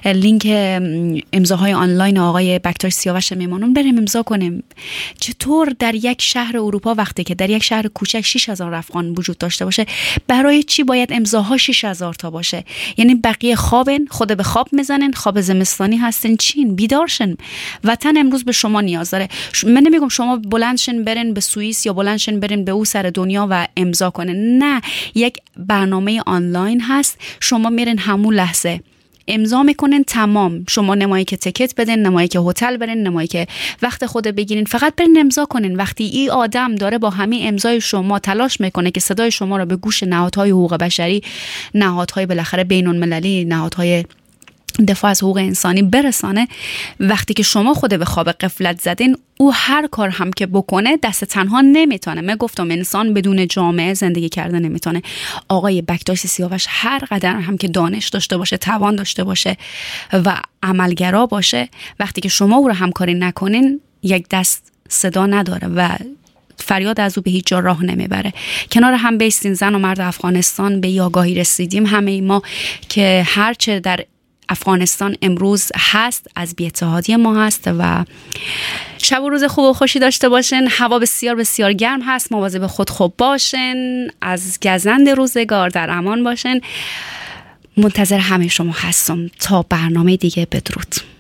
لینک امضاهای آنلاین آقای بکتاش سیاوش میمانون بریم امضا کنیم. چطور در یک شهر اروپا وقتی که در یک شهر کوچک 6000 افغان وجود داشته باشه، برای چی باید امضاها 6000 تا باشه؟ یعنی بقیه خوابن، خود به خواب میزنن، خواب زمستانی هستن، چین بیدارشن. وطن امروز به شما نیاز داره. من نمیگم شما بلندشن برن به سوئیس یا بلندشن برن به او سر دنیا و امضا کنن، نه، یک برنامه آنلاین هست، شما میرن همون لحظه امضا میکنن، تمام. شما نمایی که تیکت بدن، نمایی که هتل برن، نمایی که وقت خود بگیرین، فقط برن امضا کنین. وقتی این آدم داره با همین امضای شما تلاش میکنه که صدای شما را به گوش نهادهای حقوق بشری، نهادهای بالاخره بین المللی، نهادهای دفاع از حقوق انسانی برسانه، وقتی که شما خود به خواب غفلت زدین، او هر کار هم که بکنه دست تنها نمیتونه. من گفتم انسان بدون جامعه زندگی کرده نمیتونه. آقای بکتاش سیاوش هر قدر هم که دانش داشته باشه، توان داشته باشه و عملگرا باشه، وقتی که شما او رو همکاری نکنین یک دست صدا نداره و فریاد از او به هیچ جا راه نمیبره. کنار هم بیستین، زن و مرد افغانستان، به آگاهی رسیدیم همه ما که هرچه در افغانستان امروز هست از بی‌اتحادی ما هست. و شب و روز خوب و خوشی داشته باشین. هوا بسیار بسیار گرم هست، مواظب خود خوب باشین، از گزند روزگار در امان باشین. منتظر همه شما هستم تا برنامه دیگه. بدرود.